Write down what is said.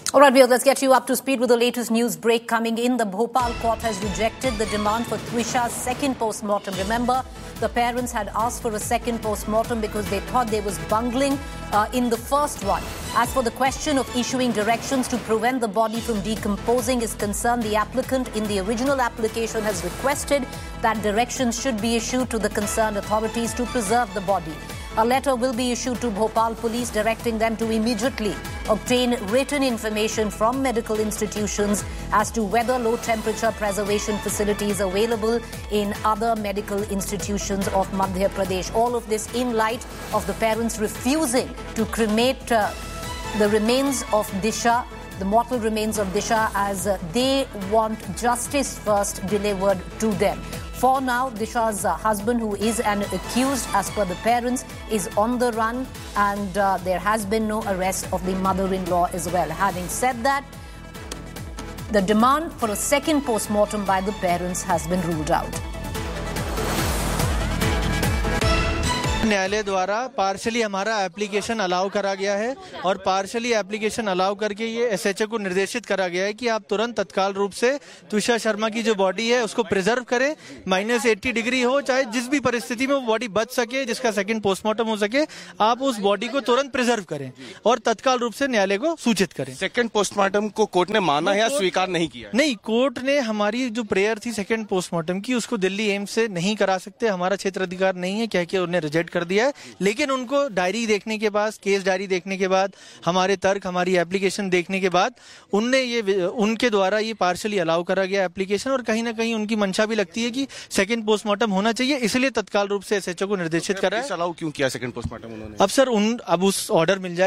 All right, let's get you up to speed with the latest news break coming in. The Bhopal court has rejected the demand for Twisha's second post-mortem. Remember, the parents had asked for a second post-mortem because they thought there was bungling in the first one. As for the question of issuing directions to prevent the body from decomposing is concerned, the applicant in the original application has requested that directions should be issued to the concerned authorities to preserve the body. A letter will be issued to Bhopal police directing them to immediately obtain written information from medical institutions as to whether low-temperature preservation facilities available in other medical institutions of Madhya Pradesh. All of this in light of the parents refusing to cremate the remains of Disha, the mortal remains of Disha, as they want justice first delivered to them. For now, Disha's husband, who is an accused as per the parents, is on the run, and there has been no arrest of the mother-in-law as well. Having said that, the demand for a second post-mortem by the parents has been ruled out. न्यायालय द्वारा partially हमारा application allow करा गया है और partially application allow करके ये SHO को निर्देशित करा गया है कि आप तुरंत तत्काल रूप से त्विषा शर्मा की जो बॉडी है उसको प्रिजर्व करें, -80 डिग्री हो, चाहे जिस भी परिस्थिति में वो बॉडी बच सके, जिसका सेकंड पोस्टमार्टम हो सके, आप उस बॉडी को तुरंत प्रिजर्व करें और तत्काल रूप से न्यायालय को सूचित करें। सेकंड पोस्टमार्टम को कोर्ट ने माना है या स्वीकार नहीं किया? नहीं, कोर्ट ने हमारी जो प्रेयर थी सेकंड पोस्टमार्टम की उसको दिल्ली एम्स से नहीं करा सकते, हमारा क्षेत्र अधिकार नहीं है, कह के उन्हें रिजेक्ट कर दिया है। लेकिन उनको डायरी देखने के बाद, केस डायरी देखने के बाद, हमारे तर्क, हमारी एप्लीकेशन देखने के बाद उनके द्वारा ये पार्शली अलाउ करा गया एप्लीकेशन और कहीं ना कहीं उनकी मंशा भी लगती है कि सेकंड पोस्टमार्टम होना चाहिए, इसलिए तत्काल रूप से एसएचओ को निर्देशित करा है। अलाउ क्यों किया सेकंड पोस्टमार्टम उन्होंने? अब सर अब उस ऑर्डर मिल जाए